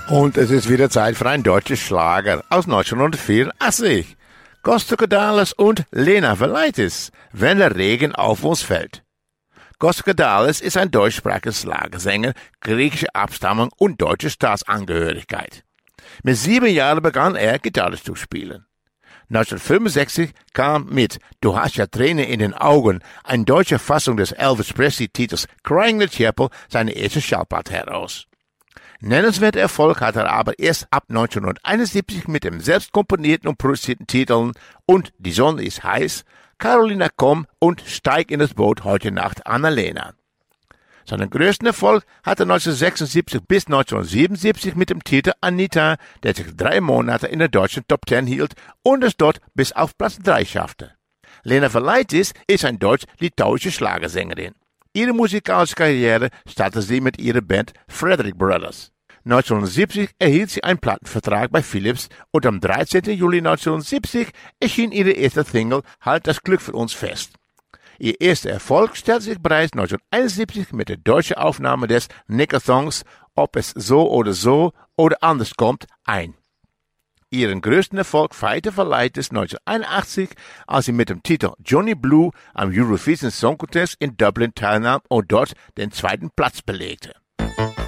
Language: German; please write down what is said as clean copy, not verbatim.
Und es ist wieder Zeit für ein deutsches Schlager aus 1984. Kostakadalis und Lena Valaitis, wenn der Regen auf uns fällt. Kostakadalis ist ein deutschsprachiger Schlagersänger, griechischer Abstammung und deutscher Staatsangehörigkeit. Mit 7 Jahren begann er, Gitarre zu spielen. 1965 kam mit Du hast ja Tränen in den Augen, eine deutsche Fassung des Elvis Presley-Titels Crying in the Chapel, seine erste Schallplatte heraus. Nennenswerter Erfolg hatte er aber erst ab 1971 mit dem selbst komponierten und produzierten Titeln Und die Sonne ist heiß, Carolina komm und Steig in das Boot heute Nacht, Annalena. Seinen größten Erfolg hatte 1976 bis 1977 mit dem Titel Anita, der sich 3 Monate in der deutschen Top 10 hielt und es dort bis auf Platz 3 schaffte. Lena Valaitis ist eine deutsch-litauische Schlagersängerin. Ihre musikalische Karriere startete sie mit ihrer Band Frederick Brothers. 1970 erhielt sie einen Plattenvertrag bei Philips und am 13. Juli 1970 erschien ihre erste Single Halt das Glück für uns fest. Ihr erster Erfolg stellte sich bereits 1971 mit der deutschen Aufnahme des Nicker-Songs Ob es so oder anders kommt ein. Ihren größten Erfolg feierte Valaitis 1981, als sie mit dem Titel Johnny Blue am Eurovision Song Contest in Dublin teilnahm und dort den 2. Platz belegte.